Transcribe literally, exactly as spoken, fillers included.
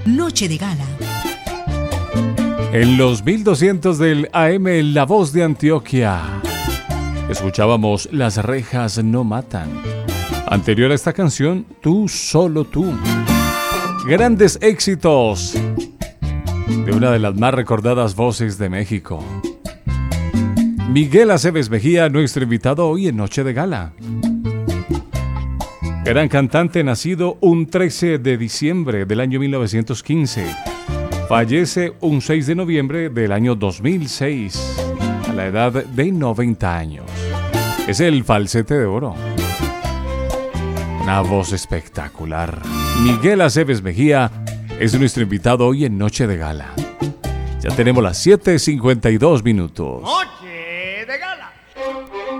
Noche de Gala. En los mil doscientos del A M, La Voz de Antioquia, escuchábamos Las rejas no matan. Anterior a esta canción, Tú, solo tú. Grandes éxitos de una de las más recordadas voces de México. Miguel Aceves Mejía, nuestro invitado hoy en Noche de Gala. Gran cantante, nacido un trece de diciembre del año mil novecientos quince. Fallece un seis de noviembre del año dos mil seis, a la edad de noventa años. Es el falsete de oro. Una voz espectacular. Miguel Aceves Mejía es nuestro invitado hoy en Noche de Gala. Ya tenemos las siete cincuenta y dos minutos.